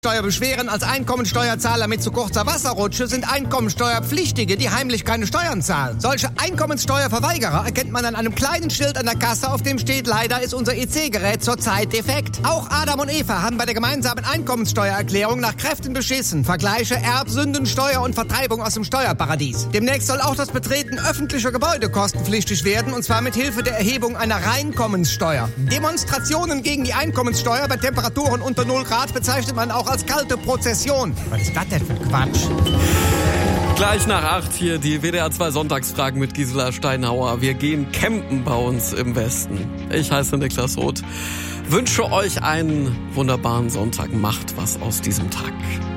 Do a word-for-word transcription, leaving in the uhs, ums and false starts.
Steuer beschweren als Einkommensteuerzahler mit zu kurzer Wasserrutsche sind Einkommensteuerpflichtige, die heimlich keine Steuern zahlen. Solche Einkommensteuerverweigerer erkennt man an einem kleinen Schild an der Kasse, auf dem steht, leider ist unser I C-Gerät zurzeit defekt. Auch Adam und Eva haben bei der gemeinsamen Einkommensteuererklärung nach Kräften beschissen. Vergleiche Erbsünden, Steuer und Vertreibung aus dem Steuerparadies. Demnächst soll auch das Betreten öffentlicher Gebäude kostenpflichtig werden, und zwar mit Hilfe der Erhebung einer Reinkommenssteuer. Demonstrationen gegen die Einkommenssteuer bei Temperaturen unter null Grad bezeichnet man auch als kalte Prozession. Was ist das denn für ein Quatsch? Gleich nach acht hier die W D R zwei Sonntagsfragen mit Gisela Steinhauer. Wir gehen campen bei uns im Westen. Ich heiße Niklas Roth. Wünsche euch einen wunderbaren Sonntag. Macht was aus diesem Tag.